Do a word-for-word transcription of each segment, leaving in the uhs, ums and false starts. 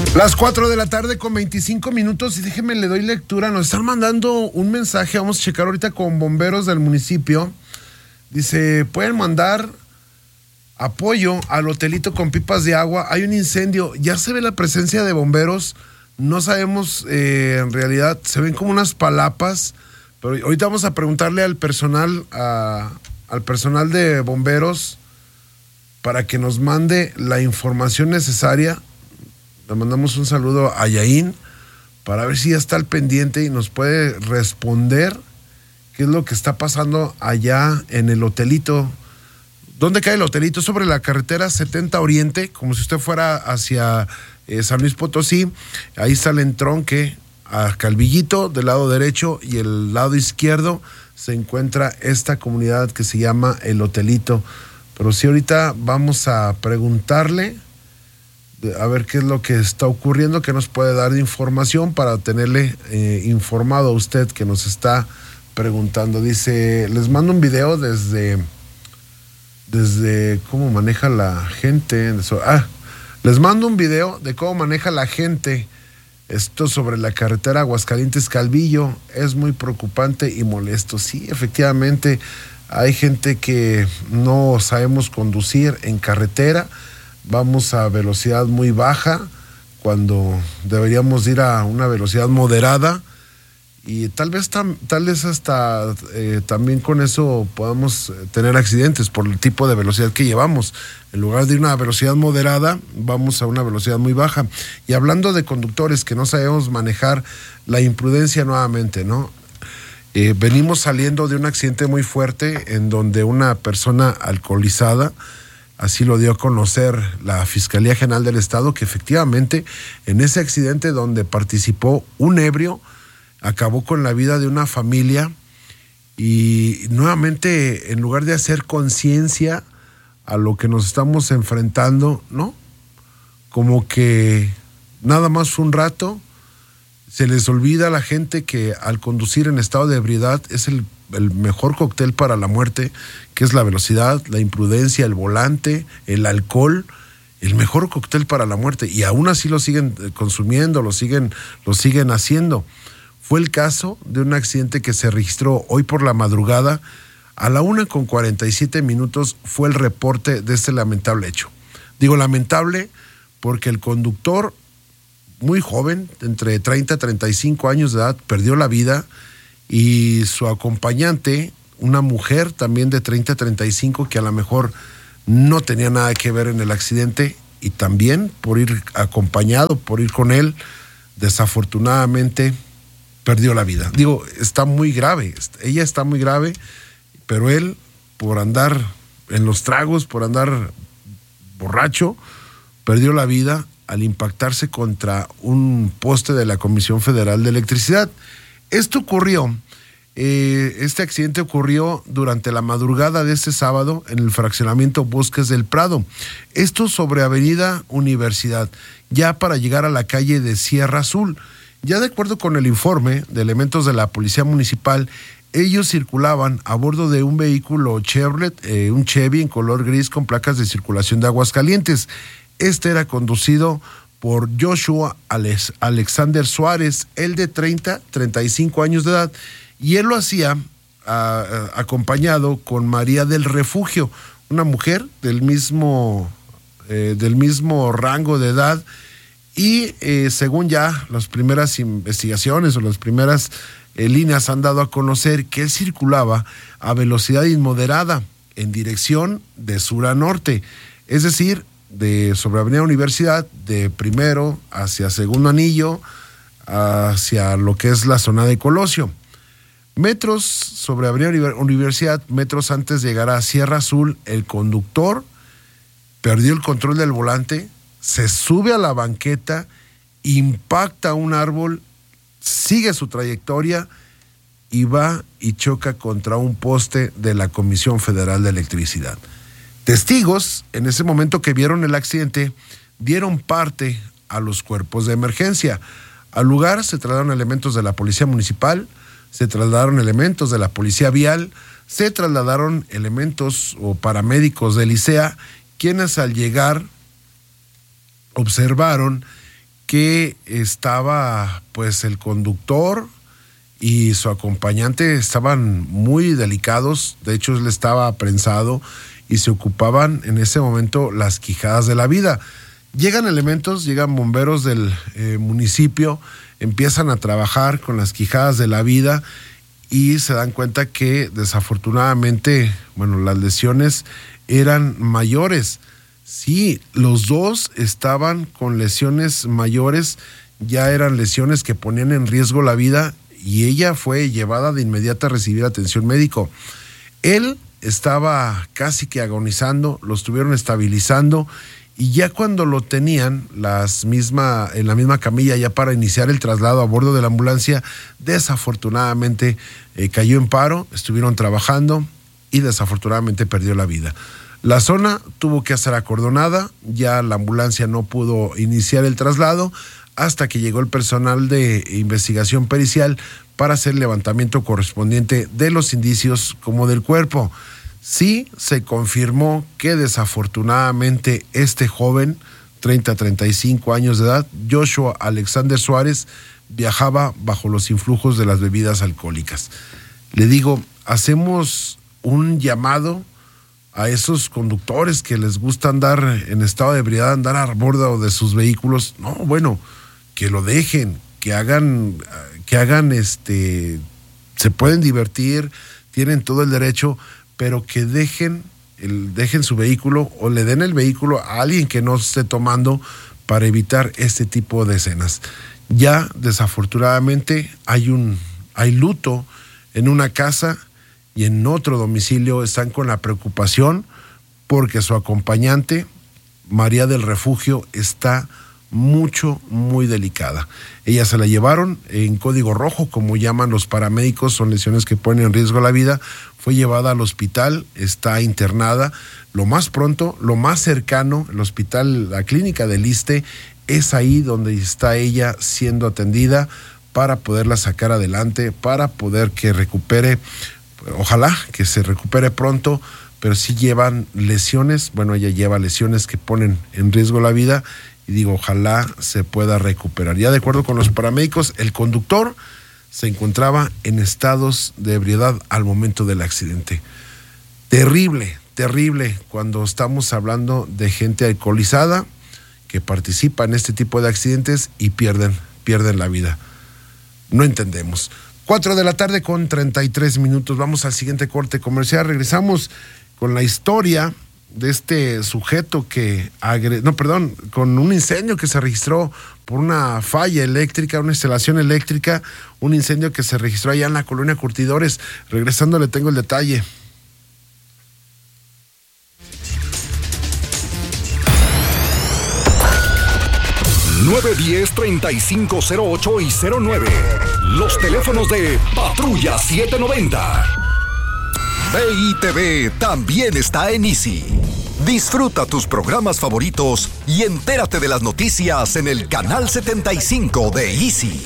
Las cuatro de la tarde con veinticinco minutos y déjenme le doy lectura. Nos están mandando un mensaje, vamos a checar ahorita con bomberos del municipio. Dice, pueden mandar apoyo al hotelito con pipas de agua. Hay un incendio, ya se ve la presencia de bomberos. No sabemos, eh, en realidad, se ven como unas palapas. Pero ahorita vamos a preguntarle al personal, a, al personal de bomberos para que nos mande la información necesaria. Le mandamos un saludo a Yaín para ver si ya está al pendiente y nos puede responder qué es lo que está pasando allá en el hotelito. ¿Dónde cae el hotelito? Sobre la carretera setenta Oriente, como si usted fuera hacia eh, San Luis Potosí. Ahí está el entronque a Calvillito del lado derecho y el lado izquierdo se encuentra esta comunidad que se llama el hotelito. Pero sí, ahorita vamos a preguntarle a ver qué es lo que está ocurriendo, que nos puede dar de información para tenerle eh, informado a usted que nos está preguntando. Dice, les mando un video desde, desde cómo maneja la gente. Ah, les mando un video de cómo maneja la gente esto sobre la carretera Aguascalientes-Calvillo. Es muy preocupante y molesto. Sí, efectivamente, hay gente que no sabemos conducir en carretera. Vamos a velocidad muy baja cuando deberíamos ir a una velocidad moderada y tal vez, tam, tal vez hasta eh, también con eso podamos tener accidentes por el tipo de velocidad que llevamos. En lugar de una velocidad moderada, vamos a una velocidad muy baja. Y hablando de conductores que no sabemos manejar, la imprudencia nuevamente, ¿no? Eh, venimos saliendo de un accidente muy fuerte en donde una persona alcoholizada, así lo dio a conocer la Fiscalía General del Estado, que efectivamente en ese accidente donde participó un ebrio, acabó con la vida de una familia y nuevamente en lugar de hacer conciencia a lo que nos estamos enfrentando, ¿no? Como que nada más un rato se les olvida a la gente que al conducir en estado de ebriedad es el el mejor cóctel para la muerte, que es la velocidad, la imprudencia, el volante, el alcohol, el mejor cóctel para la muerte, y aún así lo siguen consumiendo, lo siguen, lo siguen haciendo. Fue el caso de un accidente que se registró hoy por la madrugada, a la una con cuarenta y siete minutos fue el reporte de este lamentable hecho. Digo lamentable porque el conductor, muy joven, entre treinta y treinta y cinco años de edad, perdió la vida, y su acompañante, una mujer también de treinta a treinta y cinco, que a lo mejor no tenía nada que ver en el accidente, y también por ir acompañado, por ir con él, desafortunadamente perdió la vida. Digo, está muy grave, ella está muy grave, pero él, por andar en los tragos, por andar borracho, perdió la vida al impactarse contra un poste de la Comisión Federal de Electricidad. Esto ocurrió, eh, este accidente ocurrió durante la madrugada de este sábado en el fraccionamiento Bosques del Prado. Esto sobre Avenida Universidad, ya para llegar a la calle de Sierra Azul. Ya de acuerdo con el informe de elementos de la Policía Municipal, ellos circulaban a bordo de un vehículo Chevrolet, eh, un Chevy en color gris con placas de circulación de Aguascalientes. Este era conducido por Joshua Alex, Alexander Suárez, él de treinta, treinta y cinco años de edad, y él lo hacía a, a, acompañado con María del Refugio, una mujer del mismo, eh, del mismo rango de edad, y eh, según ya las primeras investigaciones o las primeras eh, líneas han dado a conocer que él circulaba a velocidad inmoderada en dirección de sur a norte, es decir, de sobre Avenida Universidad, de primero hacia Segundo Anillo, hacia lo que es la zona de Colosio. Metros sobre Avenida Universidad, metros antes de llegar a Sierra Azul, el conductor perdió el control del volante, se sube a la banqueta, impacta un árbol, sigue su trayectoria y va y choca contra un poste de la Comisión Federal de Electricidad. Testigos, en ese momento que vieron el accidente, dieron parte a los cuerpos de emergencia. Al lugar se trasladaron elementos de la Policía Municipal, se trasladaron elementos de la Policía Vial, se trasladaron elementos o paramédicos del I C E A, quienes al llegar observaron que estaba, pues, el conductor y su acompañante estaban muy delicados. De hecho, él estaba prensado y se ocupaban en ese momento las quijadas de la vida. Llegan elementos, llegan bomberos del eh, municipio, empiezan a trabajar con las quijadas de la vida y se dan cuenta que desafortunadamente, bueno, las lesiones eran mayores. Sí, los dos estaban con lesiones mayores, ya eran lesiones que ponían en riesgo la vida y ella fue llevada de inmediato a recibir atención médica. Él estaba casi que agonizando, lo estuvieron estabilizando y ya cuando lo tenían las misma, en la misma camilla ya para iniciar el traslado a bordo de la ambulancia, desafortunadamente eh, cayó en paro, estuvieron trabajando y desafortunadamente perdió la vida. La zona tuvo que ser acordonada, ya la ambulancia no pudo iniciar el traslado hasta que llegó el personal de investigación pericial para hacer el levantamiento correspondiente de los indicios como del cuerpo. Sí se confirmó que desafortunadamente este joven, treinta a treinta y cinco años de edad, Joshua Alexander Suárez, viajaba bajo los influjos de las bebidas alcohólicas. Le digo, hacemos un llamado a esos conductores que les gusta andar en estado de ebriedad, andar a bordo de sus vehículos. No, bueno, que lo dejen, que hagan, que hagan este, se pueden divertir, tienen todo el derecho, pero que dejen, el, dejen su vehículo o le den el vehículo a alguien que no esté tomando para evitar este tipo de escenas. Ya desafortunadamente hay un, hay luto en una casa y en otro domicilio están con la preocupación porque su acompañante, María del Refugio, está mucho, muy delicada. Ella se la llevaron en código rojo, como llaman los paramédicos, son lesiones que ponen en riesgo la vida. Fue llevada al hospital, está internada. Lo más pronto, lo más cercano, el hospital, la clínica del ISSSTE, es ahí donde está ella siendo atendida para poderla sacar adelante, para poder que recupere. Ojalá que se recupere pronto, pero sí llevan lesiones, bueno, ella lleva lesiones que ponen en riesgo la vida y digo, ojalá se pueda recuperar. Ya de acuerdo con los paramédicos, el conductor se encontraba en estados de ebriedad al momento del accidente. Terrible, terrible cuando estamos hablando de gente alcoholizada que participa en este tipo de accidentes y pierden, pierden la vida. No entendemos. Cuatro de la tarde con treinta y tres minutos. Vamos al siguiente corte comercial. Regresamos con la historia de este sujeto que agre... no, perdón, con un incendio que se registró por una falla eléctrica, una instalación eléctrica, un incendio que se registró allá en la colonia Curtidores. Regresando le tengo el detalle. nueve uno cero, treinta y cinco cero ocho y cero nueve. Los teléfonos de Patrulla setecientos noventa. V I T V también está en Easy. Disfruta tus programas favoritos y entérate de las noticias en el canal setenta y cinco de Easy.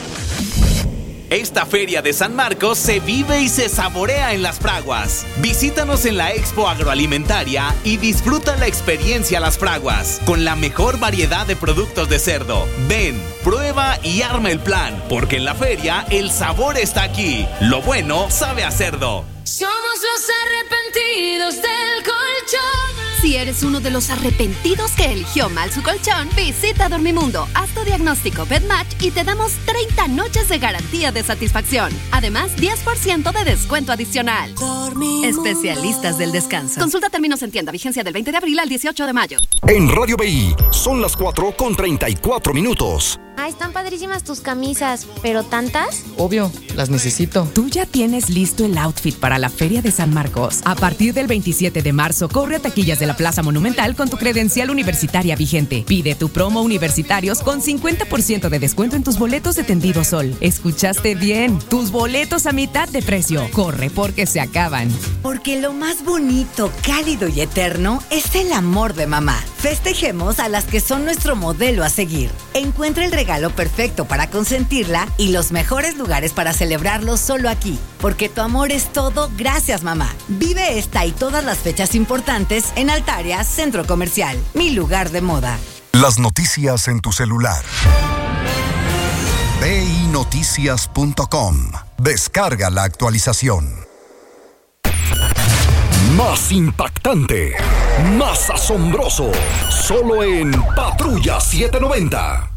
Esta feria de San Marcos se vive y se saborea en Las Fraguas. Visítanos en la Expo Agroalimentaria y disfruta la experiencia Las Fraguas, con la mejor variedad de productos de cerdo. Ven, prueba y arma el plan, porque en la feria el sabor está aquí. Lo bueno sabe a cerdo. Somos los arrepentidos del colchón. Si eres uno de los arrepentidos que eligió mal su colchón, visita Dormimundo, haz tu diagnóstico BedMatch y te damos treinta noches de garantía de satisfacción. Además, diez por ciento de descuento adicional. Dormimundo. Especialistas del descanso. Consulta términos en tienda, vigencia del veinte de abril al dieciocho de mayo. En Radio B I son las cuatro con treinta y cuatro minutos. Ah, están padrísimas tus camisas, ¿pero tantas? Obvio, las necesito. Tú ya tienes listo el outfit para la Feria de San Marcos. A partir del veintisiete de marzo, corre a taquillas de la Plaza Monumental con tu credencial universitaria vigente. Pide tu promo universitarios con cincuenta por ciento de descuento en tus boletos de Tendido Sol. ¿Escuchaste bien? Tus boletos a mitad de precio. Corre porque se acaban. Porque lo más bonito, cálido y eterno es el amor de mamá. Festejemos a las que son nuestro modelo a seguir. Encuentra el regalo perfecto para consentirla y los mejores lugares para celebrarlo solo aquí. Porque tu amor es todo, gracias mamá. Vive esta y todas las fechas importantes en Altaria Centro Comercial, mi lugar de moda. Las noticias en tu celular. ve i noticias punto com. Descarga la actualización. Más impactante, más asombroso, solo en Patrulla setecientos noventa.